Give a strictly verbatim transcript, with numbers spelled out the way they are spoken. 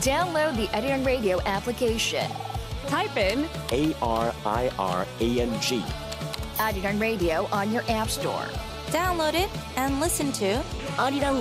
Download the Arirang Radio application. Type in A R I R A N G. Arirang Radio on your app store. Download it and listen to Arirang